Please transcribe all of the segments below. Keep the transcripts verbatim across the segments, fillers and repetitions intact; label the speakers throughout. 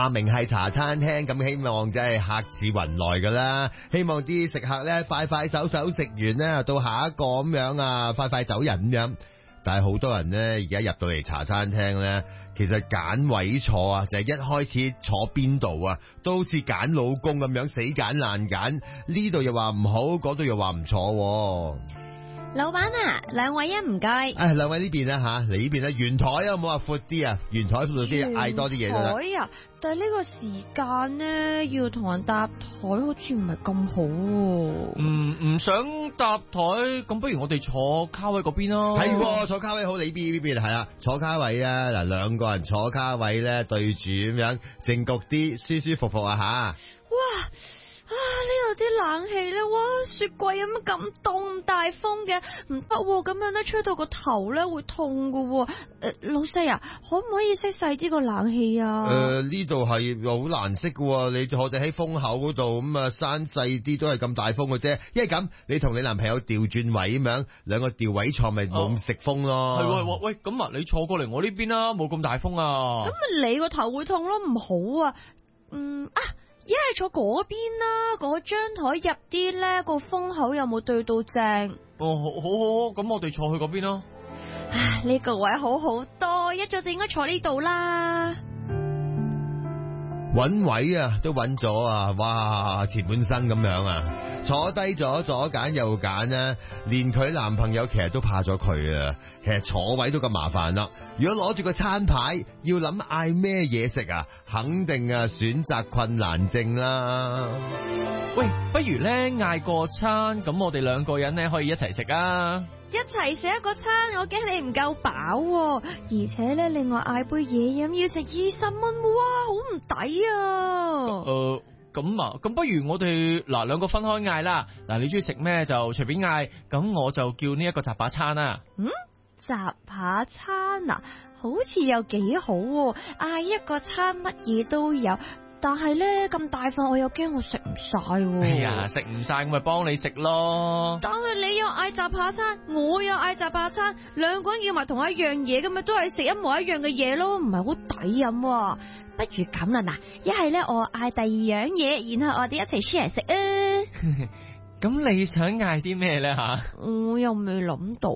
Speaker 1: 阿明係茶餐廳，咁希望真係客似雲來噶啦，希望啲食客咧快快手手食完咧，到下一個咁樣啊，快快走人咁樣。但係好多人咧，而家入到嚟茶餐廳咧，其實揀位坐啊，就係、是、一開始坐邊度啊，都好似揀老公咁樣死揀爛揀，呢度又話唔好，嗰度又話唔坐。
Speaker 2: 老闆啊，兩位啊，唔該。
Speaker 1: 誒，兩位呢邊啊吓，你呢邊咧圓台啊，冇話闊啲啊，圓台闊啲，嗌多啲嘢都得。
Speaker 2: 圓台啊，但係呢個時間咧，要同人搭台好似唔係咁好。
Speaker 3: 唔唔想搭台，咁不如我哋坐卡位嗰邊咯。
Speaker 1: 係，坐卡位好，你邊呢邊係啦，坐卡位啊，嗱，兩個人坐卡位咧，對住咁樣，靜焗啲，舒舒服服啊吓。
Speaker 2: 哇！啊！呢度啲冷氣咧，哇！雪櫃有乜咁凍大風嘅，唔得喎，咁樣咧吹到個頭咧會痛噶喎。誒、呃，老細啊，可唔可以熄細啲個冷氣啊？誒、
Speaker 1: 呃，呢度係好難熄噶，你我哋喺風口嗰度咁啊，閂細啲都係咁大風嘅啫。因為咁，你同你男朋友調轉位咁樣，兩個調位坐咪冇咁食風咯。
Speaker 3: 係喎、啊，喂，咁啊，你坐過嚟我呢邊啦，冇咁大風啊。
Speaker 2: 咁啊，你個頭會痛咯，唔好啊。嗯啊。一係坐嗰邊啦，嗰張台入啲咧，個風口有冇對到正？
Speaker 3: 哦，好好好，咁我哋坐去嗰邊咯。
Speaker 2: 唉，呢個位好好多，一早就應該坐呢度啦。
Speaker 1: 搵位啊，都搵咗啊！哇，前半生咁樣啊，坐低咗左揀右揀咧，連佢男朋友其實都怕咗佢啊。其實坐位都咁麻煩啦，如果攞住個餐牌要諗嗌咩嘢食啊，肯定啊選擇困難症啦。
Speaker 3: 喂，不如咧嗌個餐，咁我哋兩個人咧可以一齊食啊！
Speaker 2: 一齊食一個餐，我驚你唔夠飽，而且咧另外嗌杯嘢飲要食二十蚊，哇，好唔抵啊！
Speaker 3: 誒、呃，咁啊，咁不如我哋嗱兩個分開嗌啦。嗱，你中意食咩就隨便嗌，咁我就叫呢一個雜把餐啊。
Speaker 2: 嗯，雜把餐啊，好似又幾好，嗌一個餐乜嘢都有。但係咧咁大份，我又驚我食唔晒。
Speaker 3: 哎呀，食唔晒我咪幫你食咯。
Speaker 2: 但係你又嗌雜扒餐，我又嗌雜扒餐，兩個人叫埋同一樣嘢，咁咪都係食一模一樣嘅嘢咯，唔係好抵飲。不如咁啦，嗱，一係咧我嗌第二樣嘢，然後我哋一齊 share 食啊。
Speaker 3: 咁你想嗌啲咩咧吓？
Speaker 2: 我又未諗到。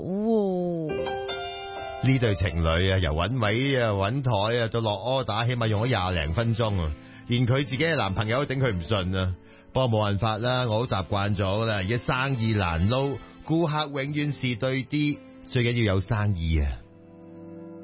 Speaker 1: 呢對情侶啊，由搵位啊、搵台啊到落柯打，起碼用咗廿零分鐘啊。連佢自己嘅男朋友都頂佢唔順啊！不過冇辦法啦，我好習慣咗啦。而家生意難撈，顧客永遠是對啲，最緊要有生意啊！